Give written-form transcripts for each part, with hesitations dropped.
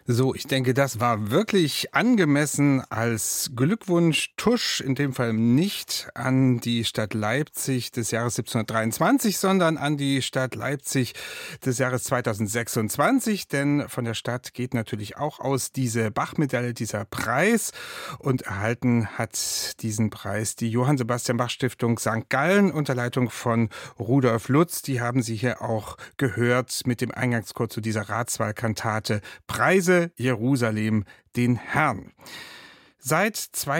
So, ich denke, das war wirklich angemessen als Glückwunsch-Tusch, in dem Fall nicht an die Stadt Leipzig des Jahres 1723, sondern an die Stadt Leipzig des Jahres 2026, denn von der Stadt geht natürlich auch aus diese Bach-Medaille, dieser Preis, und erhalten hat diesen Preis die Johann Sebastian Bach Stiftung St. Gallen unter Leitung von Rudolf Lutz. Die haben Sie hier auch gehört mit dem Eingangschor zu dieser Ratswahlkantate Preise Jerusalem den Herrn. Seit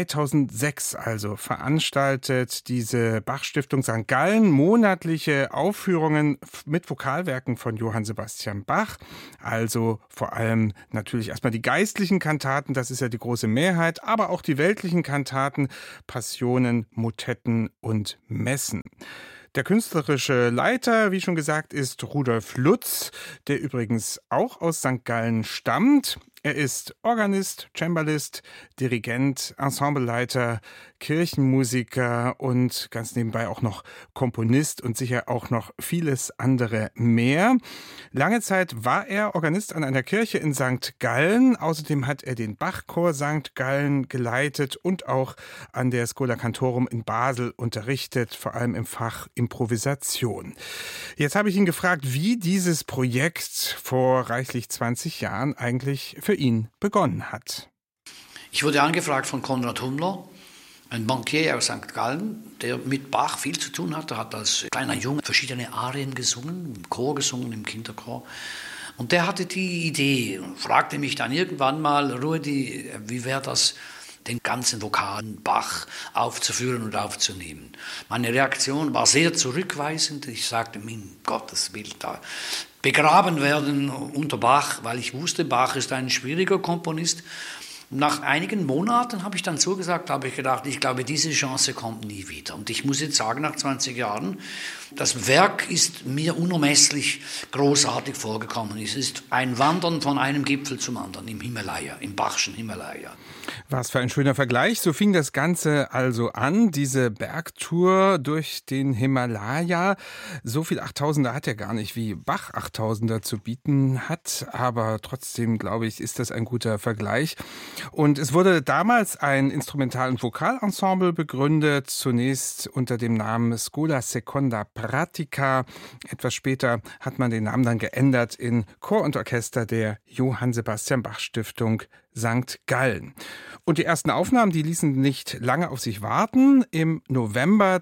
2006 also veranstaltet diese Bach-Stiftung St. Gallen monatliche Aufführungen mit Vokalwerken von Johann Sebastian Bach. Also vor allem natürlich erstmal die geistlichen Kantaten, das ist ja die große Mehrheit, aber auch die weltlichen Kantaten, Passionen, Motetten und Messen. Der künstlerische Leiter, wie schon gesagt, ist Rudolf Lutz, der übrigens auch aus St. Gallen stammt. Er ist Organist, Cembalist, Dirigent, Ensembleleiter, Kirchenmusiker und ganz nebenbei auch noch Komponist und sicher auch noch vieles andere mehr. Lange Zeit war er Organist an einer Kirche in St. Gallen. Außerdem hat er den Bachchor St. Gallen geleitet und auch an der Schola Cantorum in Basel unterrichtet, vor allem im Fach Improvisation. Jetzt habe ich ihn gefragt, wie dieses Projekt vor reichlich 20 Jahren eigentlich für ihn begonnen hat. Ich wurde angefragt von Konrad Hummler, ein Bankier aus St. Gallen, der mit Bach viel zu tun hat. Er hat als kleiner Junge verschiedene Arien gesungen, im Chor gesungen, im Kinderchor. Und der hatte die Idee und fragte mich dann irgendwann mal, Rudi, wie wäre das, den ganzen Vokalen Bach aufzuführen und aufzunehmen. Meine Reaktion war sehr zurückweisend. Ich sagte, mein Gottes Willen, da begraben werden unter Bach, weil ich wusste, Bach ist ein schwieriger Komponist. Nach einigen Monaten habe ich dann zugesagt, habe ich gedacht, ich glaube, diese Chance kommt nie wieder. Und ich muss jetzt sagen, nach 20 Jahren, das Werk ist mir unermesslich großartig vorgekommen. Es ist ein Wandern von einem Gipfel zum anderen im Himalaya, im Bachschen Himalaya. Was für ein schöner Vergleich. So fing das Ganze also an, diese Bergtour durch den Himalaya. So viel Achttausender hat er gar nicht, wie Bach Achttausender zu bieten hat. Aber trotzdem, glaube ich, ist das ein guter Vergleich. Und es wurde damals ein Instrumental- und Vokalensemble begründet. Zunächst unter dem Namen Schola Seconda Pratica. Etwas später hat man den Namen dann geändert in Chor und Orchester der Johann Sebastian Bach Stiftung St. Gallen. Und die ersten Aufnahmen, die ließen nicht lange auf sich warten. Im November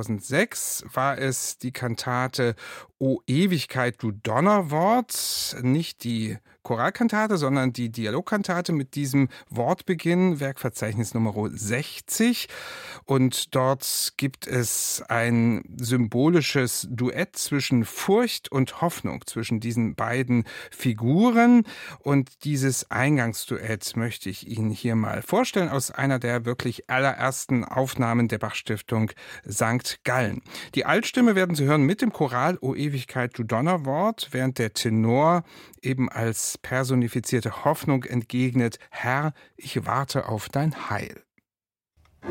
2006 war es die Kantate O Ewigkeit, du Donnerwort, nicht die Choralkantate, sondern die Dialogkantate mit diesem Wortbeginn, Werkverzeichnis Nummer 60. Und dort gibt es ein symbolisches Duett zwischen Furcht und Hoffnung, zwischen diesen beiden Figuren. Und dieses Eingangsduett möchte ich Ihnen hier mal vorstellen aus einer der wirklich allerersten Aufnahmen der Bach-Stiftung St. Gallen. Die Altstimme werden Sie hören mit dem Choral O Ewigkeit, du Donnerwort, während der Tenor eben als personifizierte Hoffnung entgegnet: Herr, ich warte auf dein Heil.